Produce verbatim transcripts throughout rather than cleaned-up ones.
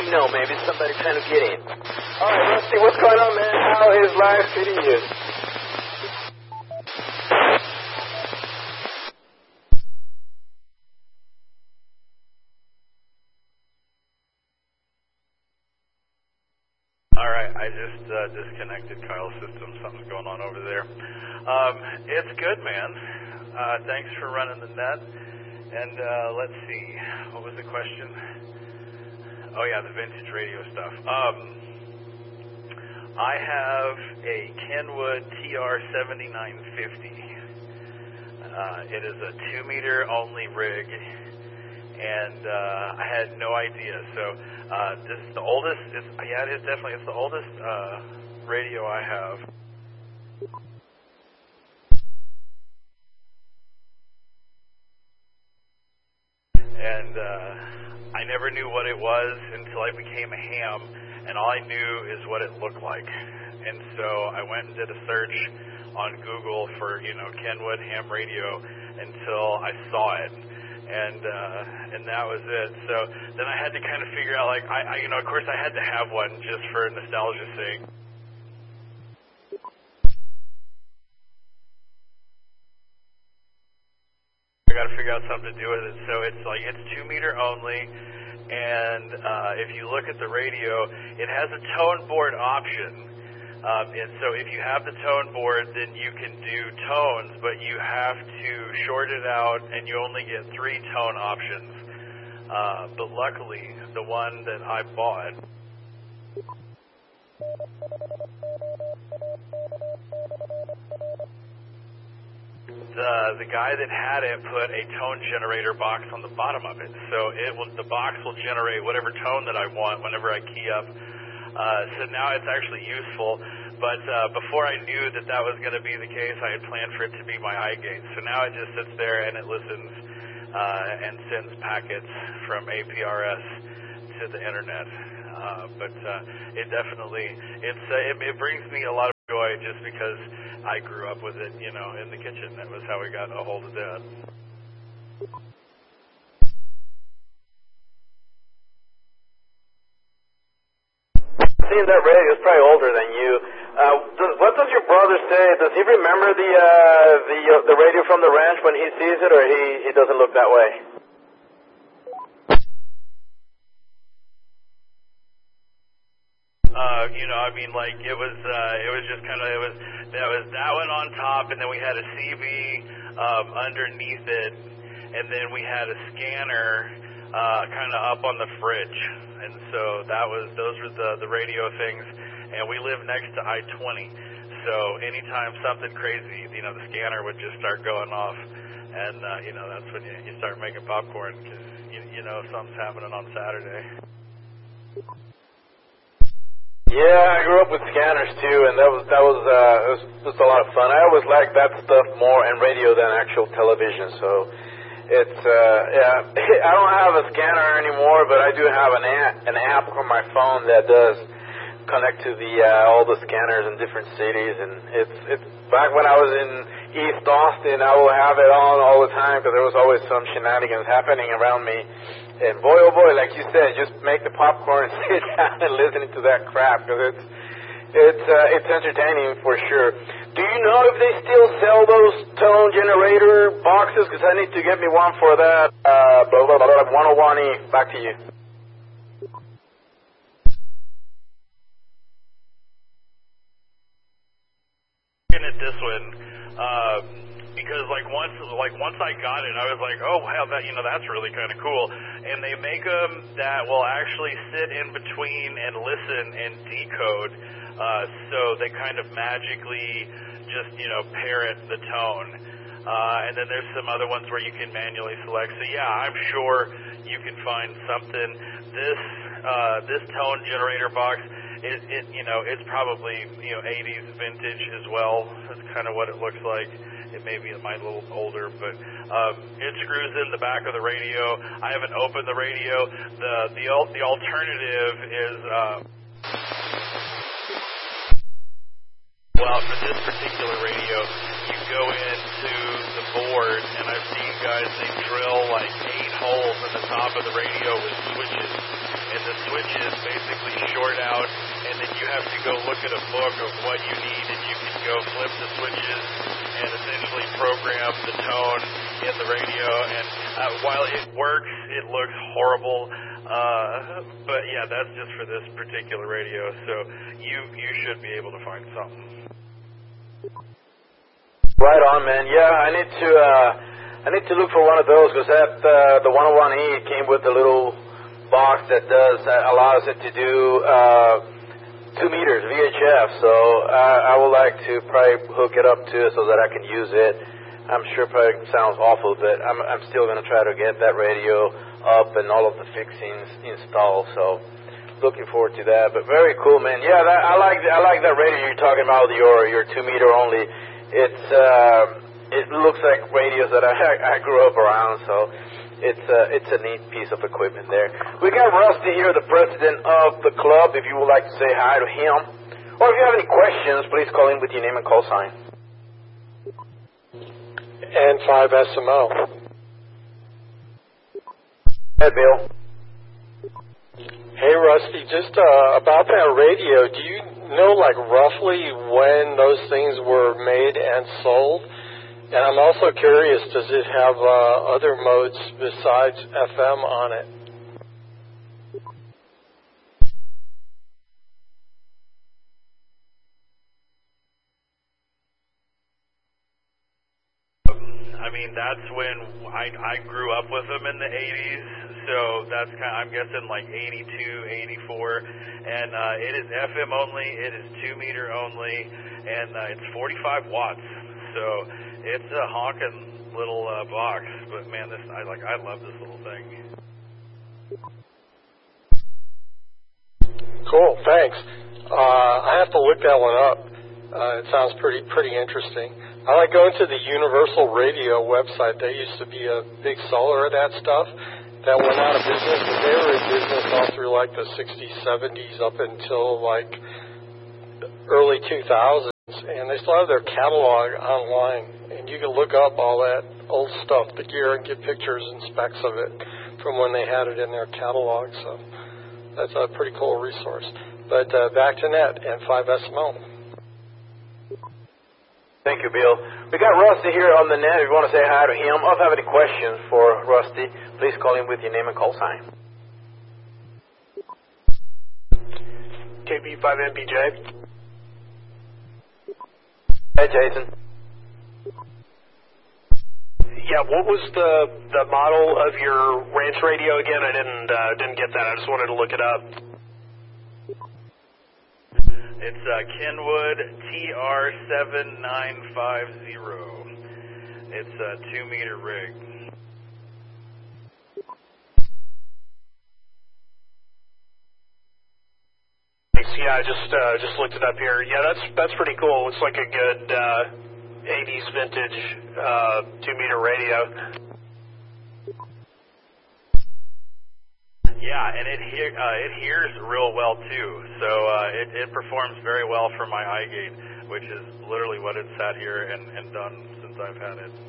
you know, maybe somebody trying to get in. All right, Rusty, what's going on, man? How is life treating you? All right, I just uh, disconnected Kyle's system. Something's going on over there. Um, it's good, man. Uh, thanks for running the net. And uh, let's see, what was the question? Oh yeah, the vintage radio stuff. Um, I have a Kenwood T R seventy-nine fifty. Uh, it is a two meter only rig, and uh, I had no idea. So uh, this is the oldest. It's, yeah, it is definitely. It's the oldest uh, radio I have. And uh, I never knew what it was until I became a ham, and all I knew is what it looked like. And so I went and did a search on Google for, you know, Kenwood ham radio until I saw it, and uh, and that was it. So then I had to kind of figure out, like, I, I you know, of course I had to have one just for nostalgia's sake. I got to figure out something to do with it. So it's like, it's two meter only, and uh, if you look at the radio, it has a tone board option. Um, and so if you have the tone board, then you can do tones, but you have to short it out, and you only get three tone options. Uh, but luckily, the one that I bought, the the guy that had it put a tone generator box on the bottom of it, so it will the box will generate whatever tone that I want whenever I key up. Uh, so now it's actually useful, but uh, before I knew that that was going to be the case, I had planned for it to be my iGate. So now it just sits there and it listens uh, and sends packets from A P R S to the internet. Uh, but uh, it definitely, it's uh, it, it brings me a lot of joy just because I grew up with it, you know, in the kitchen. That was how we got a hold of that. Seeing that radio is probably older than you. Uh, does, what does your brother say? Does he remember the uh, the uh, the radio from the ranch when he sees it, or he, he doesn't look that way? Uh, you know, I mean, like it was uh, it was just kind of it was that was that one on top, and then we had a C B um, underneath it, and then we had a scanner uh, kind of up on the fridge. And so that was, those were the, the radio things, and we live next to I twenty, so anytime something crazy, you know, the scanner would just start going off, and, uh, you know, that's when you, you start making popcorn, because, you, you know, something's happening on Saturday. Yeah, I grew up with scanners, too, and that was, that was, uh, it was just a lot of fun. I always liked that stuff more in radio than actual television, so... It's, uh, yeah, I don't have a scanner anymore, but I do have an app, an app on my phone that does connect to the, uh, all the scanners in different cities, and it's, it's, back when I was in East Austin, I will have it on all the time, because there was always some shenanigans happening around me, and boy, oh boy, like you said, just make the popcorn and sit down and listen to that crap, because it's, it's, uh, it's entertaining for sure. Do you know if they still sell those tone generator boxes? Because I need to get me one for that. Uh, blah, blah, blah, blah, one oh one E. Back to you. Looking at this one, uh, because like once, like once I got it, I was like, oh wow, that you know that's really kind of cool. And they make them that will actually sit in between and listen and decode. Uh, so they kind of magically just, you know, parrot the tone. Uh, and then there's some other ones where you can manually select. So yeah, I'm sure you can find something. This uh, this tone generator box, it, it you know, it's probably, you know, eighties vintage as well. That's kind of what it looks like. It may be might a little older, but um, it screws in the back of the radio. I haven't opened the radio. The the the alternative is. Uh, Well, for this particular radio, you go into the board, and I've seen guys, they drill like eight holes in the top of the radio with switches, and the switches basically short out, and then you have to go look at a book of what you need, and you can go flip the switches and essentially program the tone in the radio. And uh, while it works, it looks horrible. Uh, but yeah, that's just for this particular radio. So you you should be able to find something. Right on, man. Yeah, I need to uh, I need to look for one of those because that uh, the one oh one E came with a little box that does that allows it to do uh, two meters V H F. So uh, I would like to probably hook it up to it so that I can use it. I'm sure it probably sounds awful, but I'm I'm still going to try to get that radio up and all of the fixings installed. So looking forward to that. But very cool, man. Yeah, that, I like I like that radio you're talking about. Your your two meter only. It's uh, it looks like radios that I I grew up around. So it's uh, it's a neat piece of equipment there. We got Rusty here, the president of the club. If you would like to say hi to him, or if you have any questions, please call in with your name and call sign. And five S M O. Hey, Bill. Hey, Rusty, just uh, about that radio, do you know, like, roughly when those things were made and sold? And I'm also curious, does it have uh, other modes besides F M on it? I mean, that's when I, I grew up with them in the eighties, so that's kind of, I'm guessing like eighty-two, eighty-four, and uh, it is F M only, it is two meter only, and uh, it's forty-five watts, so it's a honking little uh, box, but man, this I like I love this little thing. Cool, thanks. Uh, I have to look that one up. Uh, it sounds pretty pretty interesting. I like going to the Universal Radio website. They used to be a big seller of that stuff. That went out of business, but they were in business all through like the sixties, seventies, up until like early two thousands. And they still have their catalog online. And you can look up all that old stuff, the gear, and get pictures and specs of it from when they had it in their catalog. So that's a pretty cool resource. But uh, back to net and five S M O. Thank you, Bill. We got Rusty here on the net. If you want to say hi to him, or if you have any questions for Rusty, please call in with your name and call sign. K B five M P J. Hey, Jason. Yeah, what was the the model of your ranch radio again? I didn't uh, didn't get that. I just wanted to look it up. It's uh, Kenwood T R seven nine five zero. It's a two meter rig. Thanks. Yeah, I just uh, just looked it up here. Yeah, that's that's pretty cool. It's like a good uh, eighties vintage uh, two meter radio. Yeah, and it hear, uh, it hears real well too. So uh, it, it performs very well for my iGate, which is literally what it's sat here and, and done since I've had it.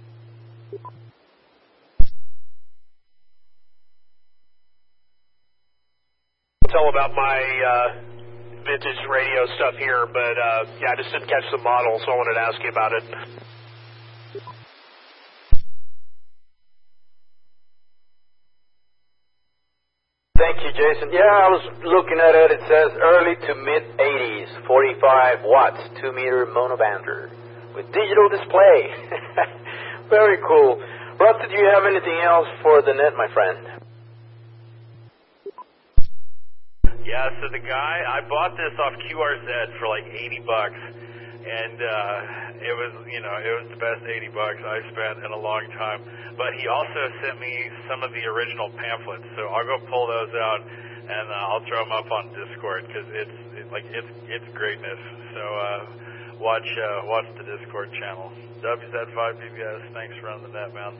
Tell about my uh, vintage radio stuff here, but uh, yeah, I just didn't catch the model, so I wanted to ask you about it. Thank you, Jason. Yeah, I was looking at it. It says early to mid eighties, forty-five watts, two meter monobander with digital display. Very cool. Rusty, do you have anything else for the net, my friend? Yeah, so the guy, I bought this off Q R Z for like eighty bucks, and uh, it was, you know, it was the best eighty bucks I spent in a long time. But he also sent me some of the original pamphlets, so I'll go pull those out and uh, I'll throw them up on Discord because it's it, like it's it's greatness. So uh, watch uh, watch the Discord channel. W Z five B B S. Thanks for running the net, man.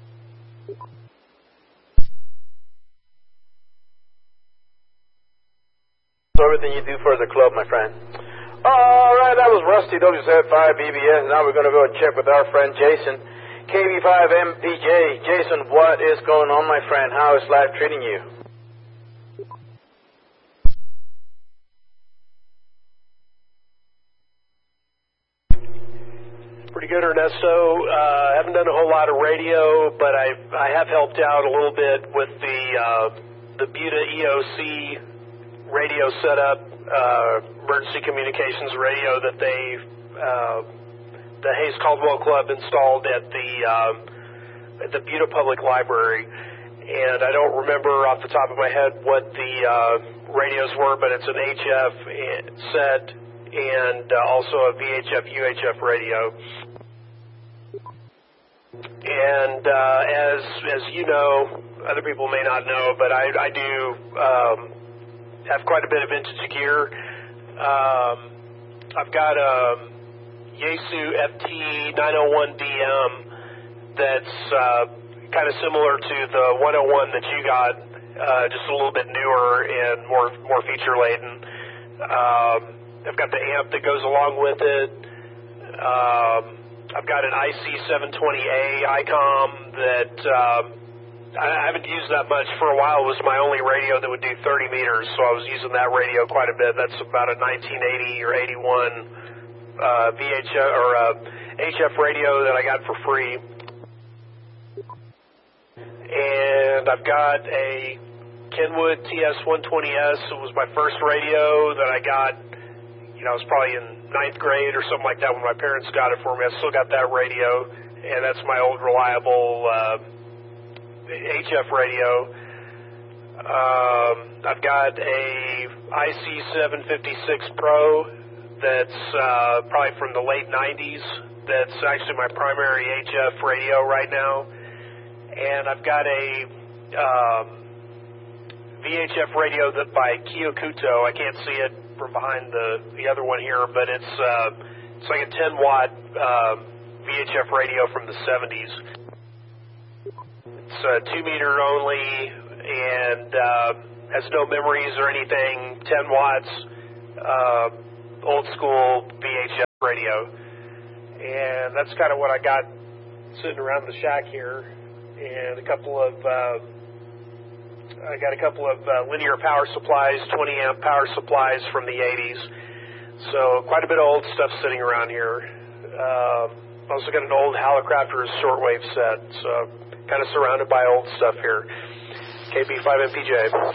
For everything you do for the club, my friend. All right, that was Rusty, W Z five B B S. Now we're going to go and check with our friend Jason, K B five M P J. Jason, what is going on, my friend? How is life treating you? Pretty good, Ernesto. Uh, haven't done a whole lot of radio, but I I have helped out a little bit with the uh, the Buda E O C radio setup, uh, emergency communications radio that they uh, the Hayes Caldwell Club installed at the um, at the Buda Public Library. And I don't remember off the top of my head what the uh, radios were, but it's an H F set and uh, also a V H F U H F radio. And uh, as as you know, other people may not know, but I, I do um, have quite a bit of vintage gear. Um, I've got a Yaesu F T nine oh one D M that's uh, kind of similar to the one oh one that you got, uh, just a little bit newer and more more feature laden. Um, I've got the amp that goes along with it. Um, I've got an I C seven twenty A ICOM that um, I haven't used that much for a while. It was my only radio that would do thirty meters, so I was using that radio quite a bit. That's about a nineteen eighty or eighty-one uh, V H F or uh, H F radio that I got for free. And I've got a Kenwood T S one twenty S. It was my first radio that I got, you know, I was probably in ninth grade or something like that when my parents got it for me. I still got that radio, and that's my old reliable uh, H F radio. Um, I've got a I C seven fifty-six Pro that's uh, probably from the late nineties. That's actually my primary H F radio right now. And I've got a um, V H F radio that by Kyokuto. I can't see it from behind the, the other one here, but it's uh, it's like a ten watt uh, V H F radio from the seventies. It's uh, two meter only and uh, has no memories or anything. ten watts, uh, old school V H F radio, and that's kind of what I got sitting around the shack here. And a couple of, uh, I got a couple of uh, linear power supplies, twenty amp power supplies from the eighties. So quite a bit of old stuff sitting around here. Uh, also got an old Hallicrafters shortwave set, so kind of surrounded by old stuff here. K B five M P J.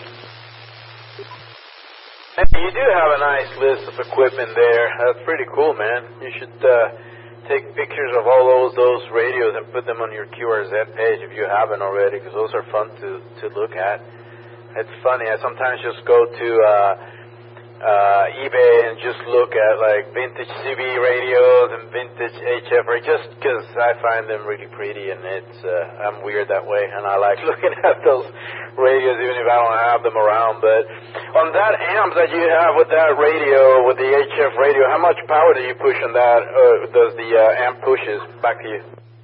Hey, you do have a nice list of equipment there. That's pretty cool, man. You should uh, take pictures of all those those radios and put them on your Q R Z page if you haven't already, because those are fun to, to look at. It's funny, I sometimes just go to uh, uh, eBay and just look at like vintage C B radios and vintage H F, just because I find them really pretty, and it's uh, I'm weird that way, and I like looking at those radios even if I don't have them around. But on that amp that you have with that radio, with the H F radio, how much power do you push on that? Uh, does the uh, amp pushes back to you?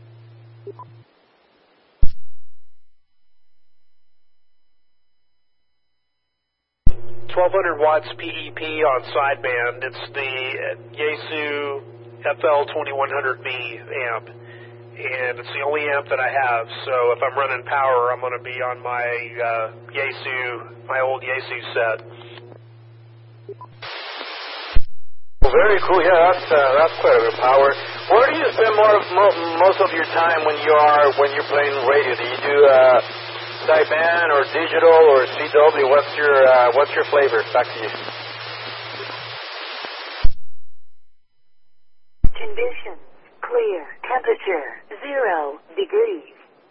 twelve hundred watts P E P on sideband. It's the Yaesu F L twenty-one hundred B amp, and it's the only amp that I have. So if I'm running power, I'm going to be on my uh, Yaesu, my old Yaesu set. Well, very cool. Yeah, that's uh, that's quite a bit of power. Where do you spend more of, mo most of your time when you are when you're playing radio? Do you do uh, sideband or digital or C W? What's your uh, what's your flavor? Back to you. Conditions clear. Temperature zero degrees.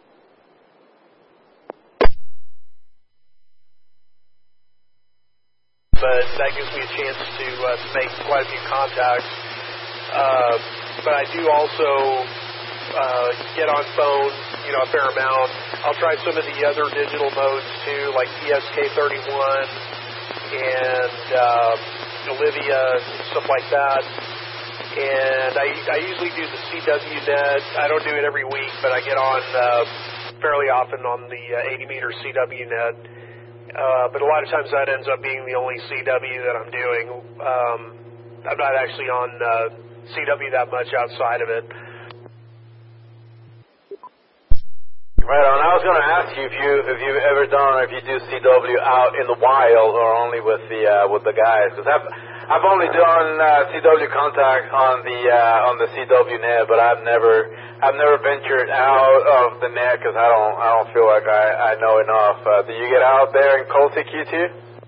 But that gives me a chance to uh, make quite a few contacts. Uh, but I do also uh, get on phone, you know, a fair amount. I'll try some of the other digital modes too, like P S K thirty-one and uh, Olivia, stuff like that. And I, I usually do the C W net. I don't do it every week, but I get on uh, fairly often on the uh, eighty meter C W net. Uh, but a lot of times that ends up being the only C W that I'm doing. Um, I'm not actually on uh, C W that much outside of it. Right on. I was going to ask you if you if you've ever done or if you do C W out in the wild or only with the uh, with the guys, because I've I've only done uh, C W contact on the uh, on the C W net, but I've never I've never ventured out of the net because I don't I don't feel like I, I know enough. Uh, do you get out there in cold C Q too?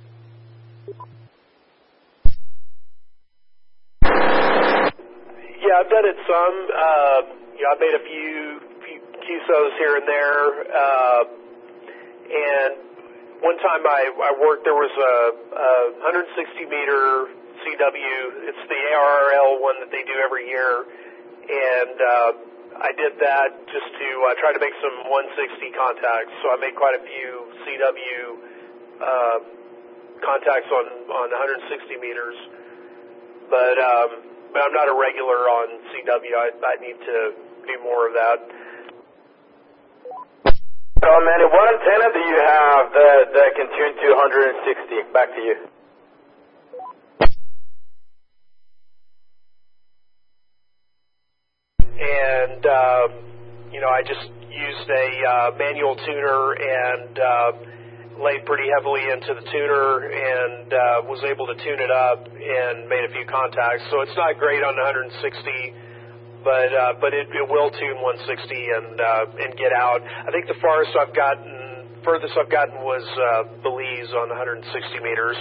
Yeah, I've done it some. Uh, you know, I've made a few, few Q S Os here and there. Uh, and one time I, I worked, there was a, a one hundred sixty meter C W. It's the A R R L one that they do every year. And uh, I did that just to uh, try to make some one sixty contacts. So I made quite a few C W uh, contacts on, on one hundred sixty meters. But... Um, But I'm not a regular on C W. I, I need to do more of that. So, Manny, what antenna do you have that, that can tune to one hundred sixty? Back to you. And, um, you know, I just used a uh, manual tuner and uh, laid pretty heavily into the tuner and uh, was able to tune it up and made a few contacts. So it's not great on one hundred sixty, but uh, but it, it will tune one sixty and uh, and get out. I think the farthest I've gotten, furthest I've gotten was uh, Belize on one hundred sixty meters.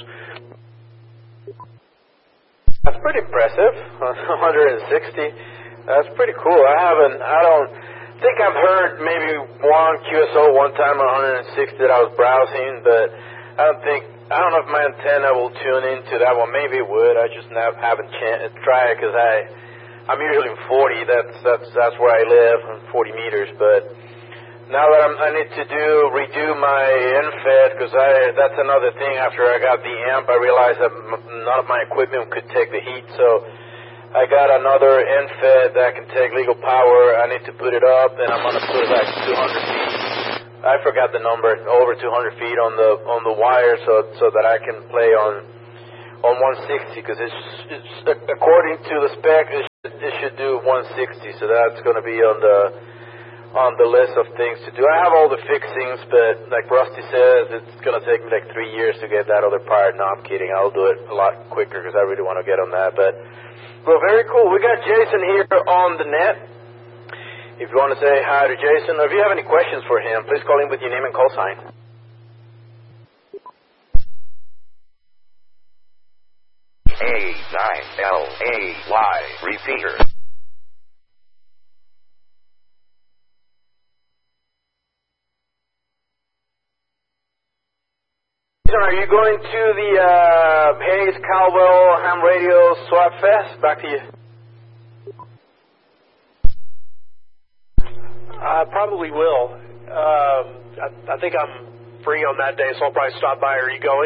That's pretty impressive. one hundred sixty. That's pretty cool. I haven't. I don't. I think I've heard maybe one Q S O one time on one hundred sixty that I was browsing, but I don't think, I don't know if my antenna will tune into that one. Maybe it would. I just nav- haven't ch- tried because I, I'm usually in forty. That's that's that's where I live, on forty meters. But now that I'm, I need to do redo my N F E D because I that's another thing. After I got the amp, I realized that m- none of my equipment could take the heat, so I got another N F E D that can take legal power. I need to put it up, and I'm going to put it like two hundred feet. I forgot the number, over two hundred feet on the on the wire, so so that I can play on on one sixty. Because it's, it's according to the spec, it should, it should do one sixty. So that's going to be on the on the list of things to do. I have all the fixings, but like Rusty says, it's going to take me like three years to get that other part. No, I'm kidding. I'll do it a lot quicker because I really want to get on that, but. Well, very cool. We got Jason here on the net. If you want to say hi to Jason, or if you have any questions for him, please call him with your name and call sign. A nine L A Y repeater. Are you going to the uh, Hayes Caldwell Ham Radio Swap Fest? Back to you. I probably will. Um, I, I think I'm free on that day, so I'll probably stop by. Are you going?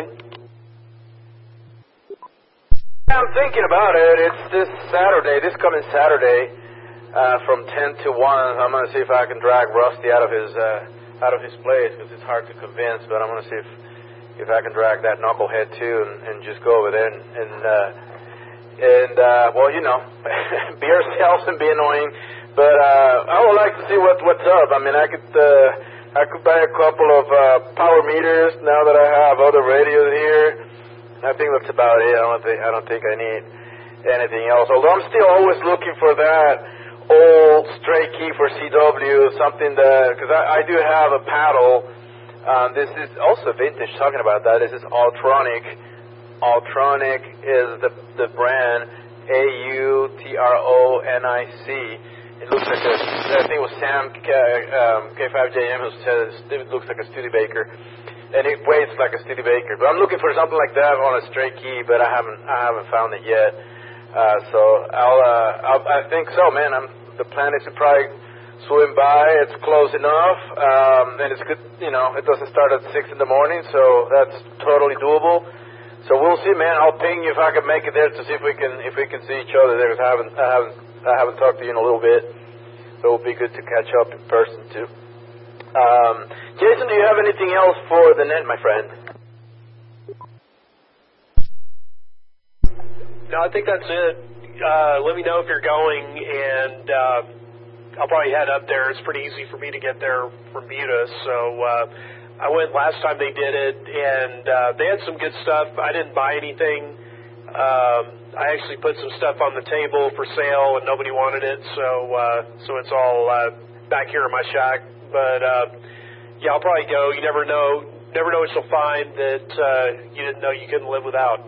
I'm thinking about it. It's this Saturday, this coming Saturday, uh, from ten to one. I'm going to see if I can drag Rusty out of his uh, out of his place because it's hard to convince. But I'm going to see if. If I can drag that knucklehead too and, and just go over there and, and, uh, and uh, well, you know, be ourselves and be annoying. But uh, I would like to see what, what's up. I mean, I could uh, I could buy a couple of uh, power meters now that I have other radios here. I think that's about it. I don't think I don't think I need anything else. Although I'm still always looking for that old straight key for C W, something that because I, I do have a paddle. Um, this is also vintage, talking about that. This is Altronic. Altronic is the the brand, A U T R O N I C. It looks like a, I think it was Sam K, um, K five J M who says it looks like a Studebaker. And it weighs like a Studebaker. But I'm looking for something like that on a straight key, but I haven't I haven't found it yet. Uh, so I'll, uh, I'll, I think so, man. I'm, the plan is to probably swim by. It's close enough, um, and it's good. You know, it doesn't start at six in the morning, so that's totally doable. So we'll see, man. I'll ping you if I can make it there to see if we can if we can see each other there. Because I haven't I haven't I haven't talked to you in a little bit, so it'll be good to catch up in person too. Um, Jason, do you have anything else for the net, my friend? No, I think that's it. Uh, let me know if you're going, and. Uh, I'll probably head up there. It's pretty easy for me to get there from Buda. So uh, I went last time they did it, and uh, they had some good stuff. I didn't buy anything. Um, I actually put some stuff on the table for sale, and nobody wanted it, so uh, so it's all uh, back here in my shack. But uh, yeah, I'll probably go. You never know. Never know what you'll find that uh, you didn't know you couldn't live without.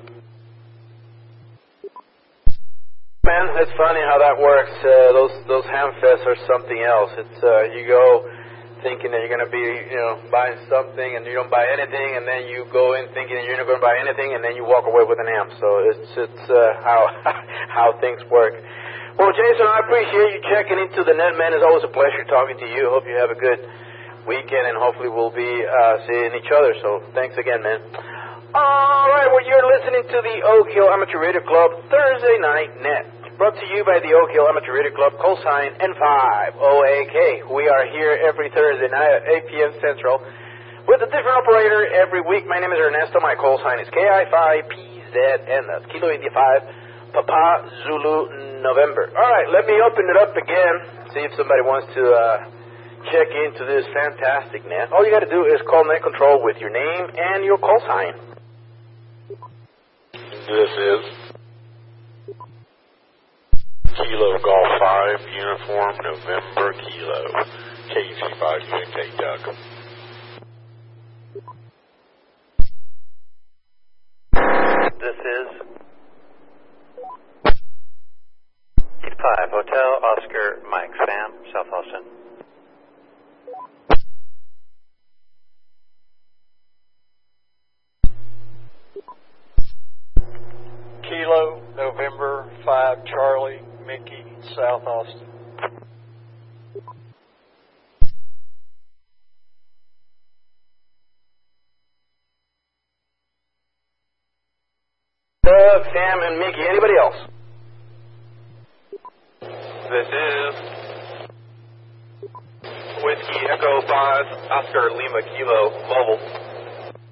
Man, it's funny how that works. Uh, those those ham fests are something else. It's uh, you go thinking that you're going to be, you know, buying something, and you don't buy anything, and then you go in thinking that you're not going to buy anything, and then you walk away with an amp. So it's it's uh, how how things work. Well, Jason, I appreciate you checking into the net, man. It's always a pleasure talking to you. Hope you have a good weekend, and hopefully we'll be uh, seeing each other. So thanks again, man. All right, well, you're listening to the Oak Hill Amateur Radio Club Thursday Night Net. Brought to you by the Oak Hill Amateur Radio Club, call sign N five O A K. We are here every Thursday night at eight p.m. Central with a different operator every week. My name is Ernesto. My call sign is K I five P Z N. That's Kilo India five, Papa Zulu November. All right, let me open it up again, see if somebody wants to uh, check into this fantastic net. All you got to do is call Net Control with your name and your call sign. This is Kilo Golf five, Uniform November Kilo, K Z five U N K Doug. This is five Hotel Oscar Mike Sam, South Austin. Kilo November five Charlie Mickey, South Austin. Doug, Sam, and Mickey. Anybody else? This is Whiskey Echo five Oscar Lima Kilo Mobile.